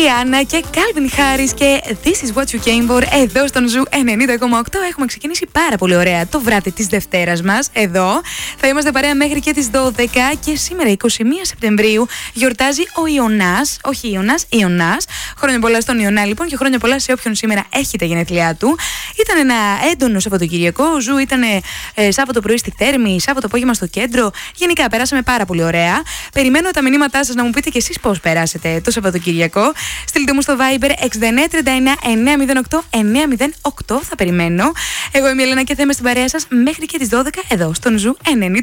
Rihanna και Calvin Harris και This is what you came for εδώ στον Ζου 90,8. Έχουμε ξεκινήσει πάρα πολύ ωραία το βράδυ της Δευτέρας μας εδώ. Θα είμαστε παρέα μέχρι και τις 12 και σήμερα 21 Σεπτεμβρίου γιορτάζει ο Ιωνάς, όχι Ιωνάς. Χρόνια πολλά στον Ιωνά λοιπόν και χρόνια πολλά σε όποιον σήμερα έχει τα γενέθλιά του. Ήταν ένα έντονο Σαββατοκυριακό. Ο Ζου ήταν Σάββατο πρωί στη Θέρμη, Σάββατο απόγευμα στο κέντρο. Γενικά περάσαμε πάρα πολύ ωραία. Περιμένω τα μηνύματά σας να μου πείτε κι εσείς πώς περάσετε το Σαββατοκυριακό. Στείλτε μου στο Viber 6939 908 908. Θα περιμένω. Εγώ είμαι η Ελένα και θα είμαι στην παρέα σας μέχρι και τις 12 εδώ στον Ζου 90,8.